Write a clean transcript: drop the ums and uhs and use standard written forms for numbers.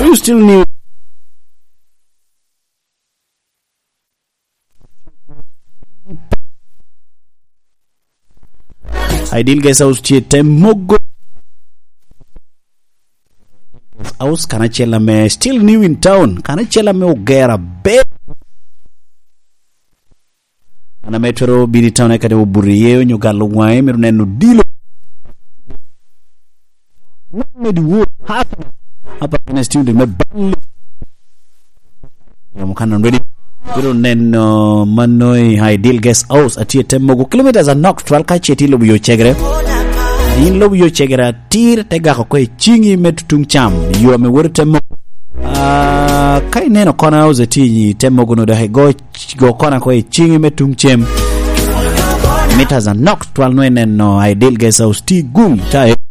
you still new? Ideal Guest House chete mogo house kanachela me still new in town kanachela me ogera be ana metro biri town ekade oburiye nyogalo wae meruneno dilo medi wo hapa kuna studio me bali mukana ready pero neno manoi Ideal Guest House atie temogo kilometers are knocked 12 ka chetilo biyo chegre in lo biyo chegre tir tega ko chingi metutung cham yo me wor temo kai neno kona house ti temogo no da go kona ko chingi metung chem meters are knocked 12 no neno Ideal Guest House ti gum ta